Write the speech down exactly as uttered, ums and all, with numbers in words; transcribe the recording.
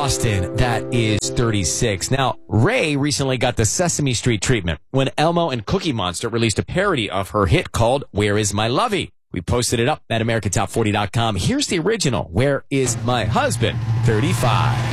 Austin, that is thirty-six. Now, Ray recently got the Sesame Street treatment when Elmo and Cookie Monster released a parody of her hit called Where Is My Lovey? We posted it up at America Top forty dot com. Here's the original, Where Is My Husband? thirty-five.